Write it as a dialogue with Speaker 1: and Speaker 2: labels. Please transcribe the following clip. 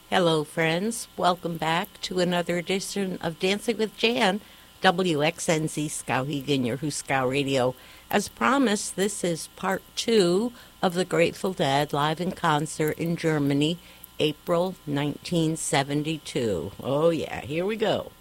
Speaker 1: Hello, friends. Welcome back to another edition of Dancing with Jan, WXNZ Skowhegan, your Huskow Radio. As promised, this is part 2 of the Grateful Dead live in concert in Germany, April 1972. Oh, yeah, here we go.